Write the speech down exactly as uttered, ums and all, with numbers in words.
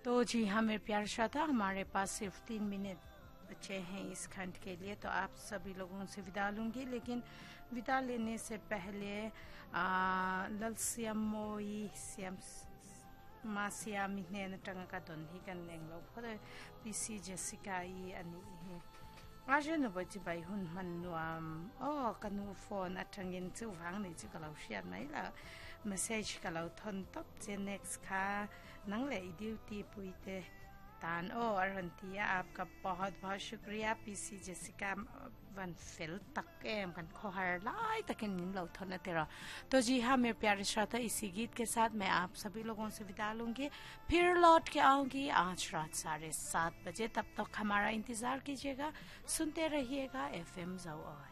तो जी हाँ मेरे प्यारे श्रोता, हमारे पास सिर्फ तीन मिनट बचे हैं इस खंड के लिए, तो आप सभी लोगों से विदा लूँगी। लेकिन विदा लेने से पहले ललसियमोई सियम मासियामिने नत्रंगा का दोनही का नेंगलो फरे पीसी जेसिका ई अनि है आज न बची बाई हुन मनुआम ओ कनु फोन अटंगिन चु वांग नि चु कलाउ शियान mai la message kalau thon top je next का नंग ले ड्यूटी पुईते तान ओ अरंतिया आपका बहुत बहुत शुक्रिया पीसी जेसिका वन फिल तक एम कन खोहर लाई तक इन लो थोन तेरा। तो जी हाँ मेरे प्यारे श्रोता, इसी गीत के साथ मैं आप सभी लोगों से विदा लूंगी, फिर लौट के आऊंगी आज रात साढ़े सात बजे। तब तक हमारा इंतजार कीजिएगा, सुनते रहिएगा एफ एम ज़ौआ।